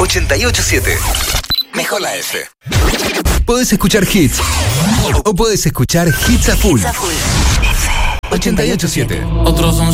887. Mejor la F. Podés escuchar hits o podés escuchar hits a full. 887. Otros son